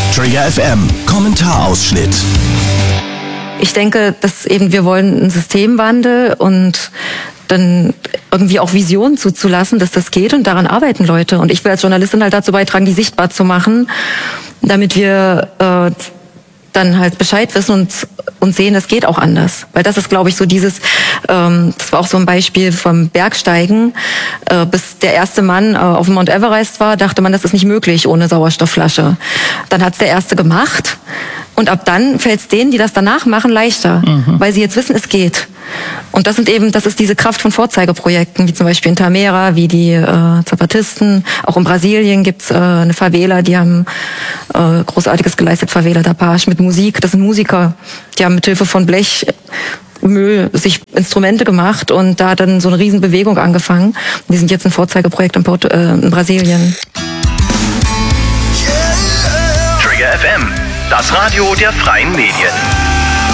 Trigger FM Kommentarausschnitt. Ich denke, dass eben wir wollen einen Systemwandel und dann irgendwie auch Visionen zuzulassen, dass das geht, und daran arbeiten Leute. Und ich will als Journalistin halt dazu beitragen, die sichtbar zu machen, damit wir dann halt Bescheid wissen und sehen, es geht auch anders. Weil das ist, glaube ich, so dieses, das war auch so ein Beispiel vom Bergsteigen, bis der erste Mann auf dem Mount Everest war, dachte man, das ist nicht möglich ohne Sauerstoffflasche. Dann hat's der erste gemacht, und ab dann fällt's denen, die das danach machen, leichter, weil sie jetzt wissen, es geht. Und das ist diese Kraft von Vorzeigeprojekten, wie zum Beispiel in Tamera, wie die Zapatisten. Auch in Brasilien gibt's eine Favela, die haben Großartiges geleistet, Favela da Paz, mit Musik. Das sind Musiker, die haben mit Hilfe von Blechmüll sich Instrumente gemacht, und da hat dann so eine Riesenbewegung angefangen. Die sind jetzt ein Vorzeigeprojekt in Brasilien. Trigger FM, das Radio der freien Medien.